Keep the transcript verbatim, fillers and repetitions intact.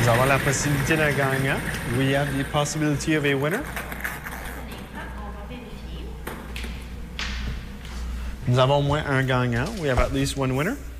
Nous avons la possibilité d'un gagnant. We have the possibility of a winner. Nous avons au moins un gagnant. We have at least one winner.